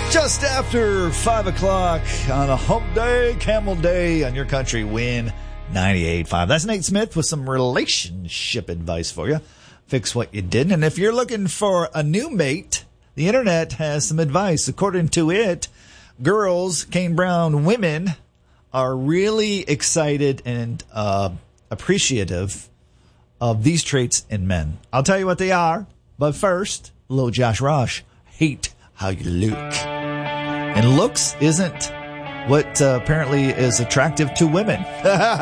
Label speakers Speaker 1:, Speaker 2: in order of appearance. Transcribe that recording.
Speaker 1: Just after 5 o'clock on a hump day, camel day on your country win 98.5. That's Nate Smith with some relationship advice for you. Fix what you didn't. And if you're looking for a new mate, the internet has some advice. According to it, girls, Kane Brown, women are really excited and appreciative of these traits in men. I'll tell you what they are. But first, little Josh Rosh, hate how you look. And looks isn't what apparently is attractive to women.